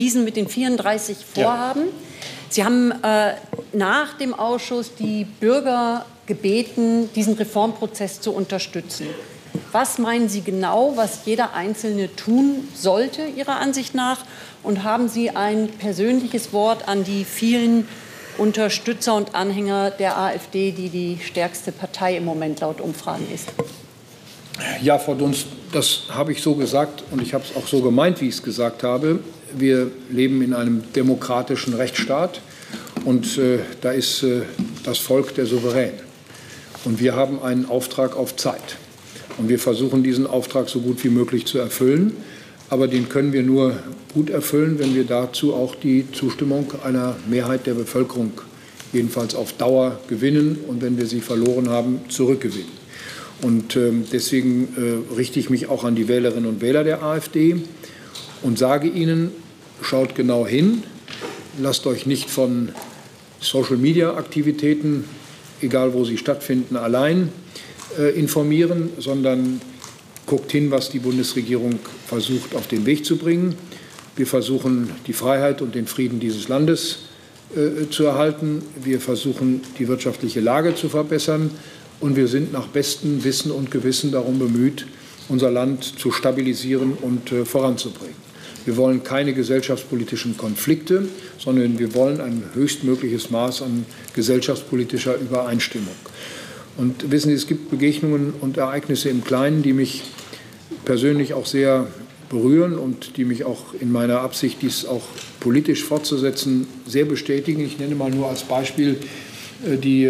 mit den 34 Vorhaben. Ja. Sie haben nach dem Ausschuss die Bürger gebeten, diesen Reformprozess zu unterstützen. Was meinen Sie genau, was jeder Einzelne tun sollte, Ihrer Ansicht nach? Und haben Sie ein persönliches Wort an die vielen Unterstützer und Anhänger der AfD, die die stärkste Partei im Moment laut Umfragen ist? Ja, Frau Dunst, das habe ich so gesagt und ich habe es auch so gemeint, wie ich es gesagt habe. Wir leben in einem demokratischen Rechtsstaat und da ist das Volk der Souverän. Und wir haben einen Auftrag auf Zeit. Und wir versuchen, diesen Auftrag so gut wie möglich zu erfüllen. Aber den können wir nur gut erfüllen, wenn wir dazu auch die Zustimmung einer Mehrheit der Bevölkerung jedenfalls auf Dauer gewinnen und wenn wir sie verloren haben, zurückgewinnen. Und deswegen richte ich mich auch an die Wählerinnen und Wähler der AfD und sage ihnen, schaut genau hin, lasst euch nicht von Social-Media-Aktivitäten, egal wo sie stattfinden, allein informieren, sondern guckt hin, was die Bundesregierung versucht, auf den Weg zu bringen. Wir versuchen, die Freiheit und den Frieden dieses Landes zu erhalten. Wir versuchen, die wirtschaftliche Lage zu verbessern. Und wir sind nach bestem Wissen und Gewissen darum bemüht, unser Land zu stabilisieren und voranzubringen. Wir wollen keine gesellschaftspolitischen Konflikte, sondern wir wollen ein höchstmögliches Maß an gesellschaftspolitischer Übereinstimmung. Und wissen Sie, es gibt Begegnungen und Ereignisse im Kleinen, die mich persönlich auch sehr berühren und die mich auch in meiner Absicht, dies auch politisch fortzusetzen, sehr bestätigen. Ich nenne mal nur als Beispiel die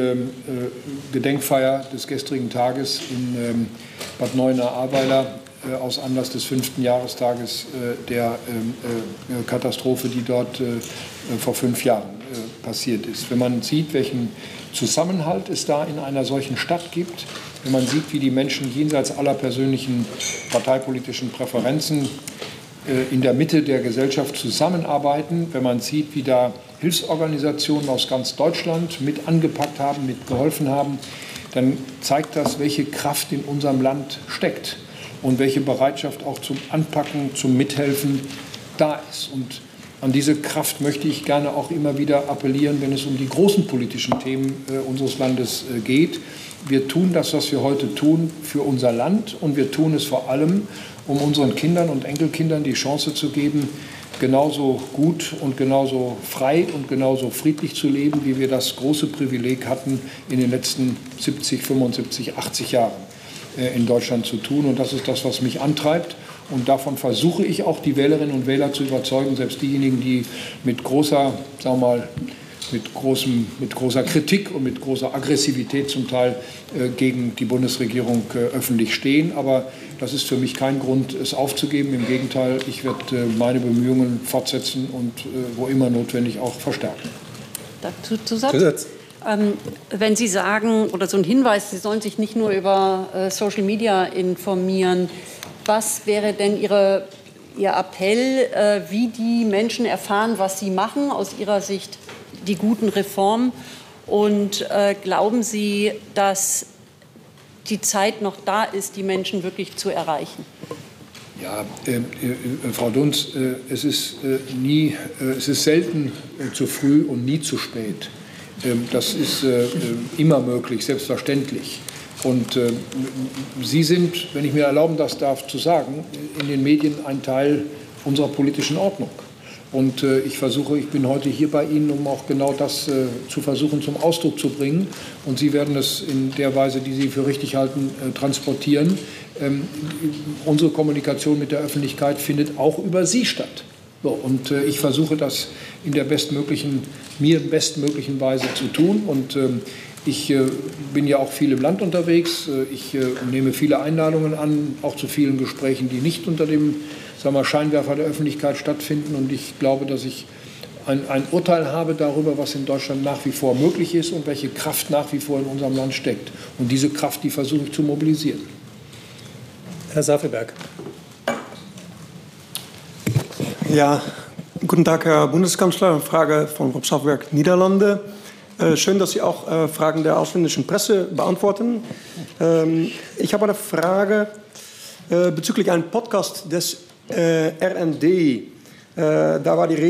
Gedenkfeier des gestrigen Tages in Bad Neuenahr-Ahrweiler aus Anlass des 5. Jahrestages der Katastrophe, die dort vor 5 Jahren passiert ist. Wenn man sieht, welchen Zusammenhalt es da in einer solchen Stadt gibt, wenn man sieht, wie die Menschen jenseits aller persönlichen parteipolitischen Präferenzen in der Mitte der Gesellschaft zusammenarbeiten, wenn man sieht, wie da Hilfsorganisationen aus ganz Deutschland mit angepackt haben, mit geholfen haben, dann zeigt das, welche Kraft in unserem Land steckt und welche Bereitschaft auch zum Anpacken, zum Mithelfen da ist. Und an diese Kraft möchte ich gerne auch immer wieder appellieren, wenn es um die großen politischen Themen unseres Landes geht. Wir tun das, was wir heute tun, für unser Land und wir tun es vor allem, um unseren Kindern und Enkelkindern die Chance zu geben, genauso gut und genauso frei und genauso friedlich zu leben, wie wir das große Privileg hatten, in den letzten 70, 75, 80 Jahren in Deutschland zu tun. Und das ist das, was mich antreibt. Und davon versuche ich auch, die Wählerinnen und Wähler zu überzeugen, selbst diejenigen, die mit großer, sagen wir mal, mit großer Kritik und mit großer Aggressivität zum Teil gegen die Bundesregierung öffentlich stehen. Aber das ist für mich kein Grund, es aufzugeben. Im Gegenteil, ich werde meine Bemühungen fortsetzen und wo immer notwendig auch verstärken. Dazu Zusatz? Wenn Sie sagen, oder so ein Hinweis, Sie sollen sich nicht nur über Social Media informieren, was wäre denn Ihr Appell, wie die Menschen erfahren, was Sie machen, aus Ihrer Sicht die guten Reformen? Und glauben Sie, dass die Zeit noch da ist, die Menschen wirklich zu erreichen? Ja, Frau Dunz, es ist selten zu früh und nie zu spät. Das ist immer möglich, selbstverständlich. Und Sie sind, wenn ich mir erlauben darf zu sagen, in den Medien ein Teil unserer politischen Ordnung. Und ich bin heute hier bei Ihnen, um auch genau das zu versuchen zum Ausdruck zu bringen. Und Sie werden es in der Weise, die Sie für richtig halten, transportieren. Unsere Kommunikation mit der Öffentlichkeit findet auch über Sie statt. So, und ich versuche das in der mir bestmöglichen Weise zu tun. Und ich bin ja auch viel im Land unterwegs. Ich nehme viele Einladungen an, auch zu vielen Gesprächen, die nicht unter dem Scheinwerfer der Öffentlichkeit stattfinden. Und ich glaube, dass ich ein Urteil habe darüber, was in Deutschland nach wie vor möglich ist und welche Kraft nach wie vor in unserem Land steckt. Und diese Kraft, die versuche ich zu mobilisieren. Herr Safelberg. Ja, guten Tag, Herr Bundeskanzler. Frage von Rob Safelberg, Niederlande. Schön, dass Sie auch Fragen der ausländischen Presse beantworten. Ich habe eine Frage bezüglich einem Podcast des RND. Da war die Rede